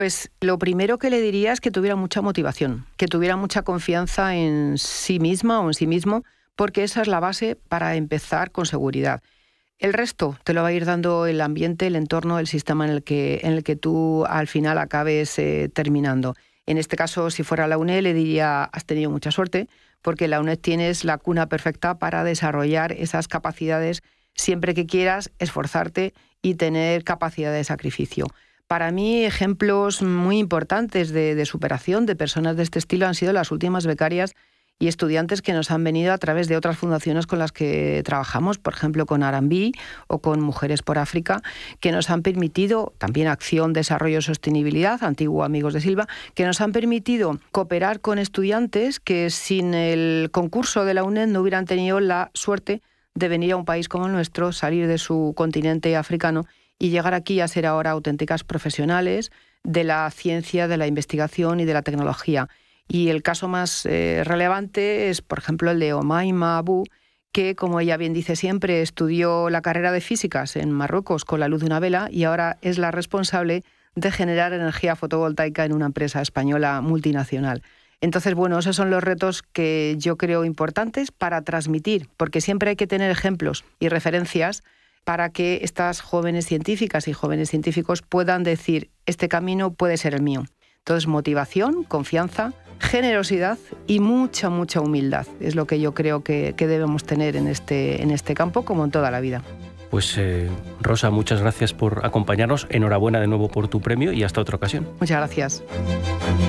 Pues lo primero que le diría es que tuviera mucha motivación, que tuviera mucha confianza en sí misma o en sí mismo, porque esa es la base para empezar con seguridad. El resto te lo va a ir dando el ambiente, el entorno, el sistema en el que tú al final acabes terminando. En este caso, si fuera la UNED, le diría, has tenido mucha suerte, porque la UNED tienes la cuna perfecta para desarrollar esas capacidades siempre que quieras, esforzarte y tener capacidad de sacrificio. Para mí, ejemplos muy importantes de superación de personas de este estilo han sido las últimas becarias y estudiantes que nos han venido a través de otras fundaciones con las que trabajamos, por ejemplo con Arambi o con Mujeres por África, que nos han permitido, también Acción, Desarrollo, Sostenibilidad, antiguo Amigos de Silva, que nos han permitido cooperar con estudiantes que sin el concurso de la UNED no hubieran tenido la suerte de venir a un país como el nuestro, salir de su continente africano y llegar aquí a ser ahora auténticas profesionales de la ciencia, de la investigación y de la tecnología. Y el caso más relevante es, por ejemplo, el de Omaima Abu, que, como ella bien dice siempre, estudió la carrera de físicas en Marruecos con la luz de una vela y ahora es la responsable de generar energía fotovoltaica en una empresa española multinacional. Entonces, bueno, esos son los retos que yo creo importantes para transmitir, porque siempre hay que tener ejemplos y referencias para que estas jóvenes científicas y jóvenes científicos puedan decir, este camino puede ser el mío. Entonces, motivación, confianza, generosidad y mucha humildad es lo que yo creo que debemos tener en este campo, como en toda la vida. Pues Rosa, muchas gracias por acompañarnos. Enhorabuena de nuevo por tu premio y hasta otra ocasión. Muchas gracias.